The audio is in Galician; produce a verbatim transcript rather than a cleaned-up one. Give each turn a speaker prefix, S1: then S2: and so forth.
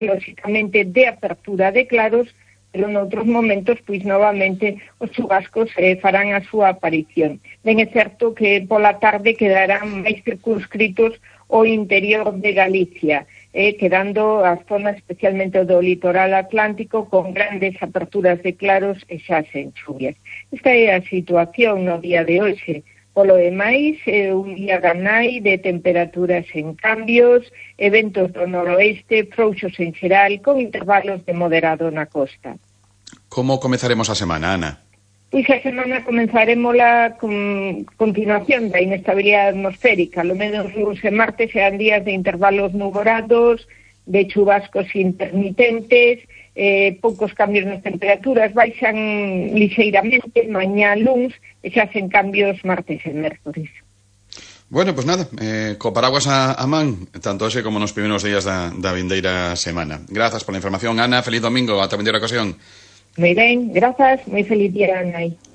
S1: lógicamente, de apertura de claros, pero noutros momentos, pois, novamente, os chubascos eh, farán a súa aparición. Ben é certo que pola tarde quedarán máis circunscritos o interior de Galicia, eh, quedando as zonas especialmente do litoral atlántico con grandes aperturas de claros e xa sen chuvias. Esta é a situación no día de hoxe. Polo demais, eh, un día ganai de temperaturas en cambios, eventos do noroeste, frouxos en xeral, con intervalos de moderado na costa.
S2: Como comezaremos a semana, Ana?
S1: Pois a semana comenzaremosla con continuación da inestabilidade atmosférica. Lo menos luns e martes serán días de intervalos nuborados, de chubascos intermitentes, eh, poucos cambios nas temperaturas, baixan lixeiramente mañá luns e xa sen cambios martes e mércores.
S2: Bueno, pues nada, eh, co paraguas a, a man, tanto hoxe como nos primeiros días da, da vindeira semana. Grazas pola información, Ana, feliz domingo, ata a vindeira ocasión.
S1: Moi ben, grazas, moi feliz día, Ana.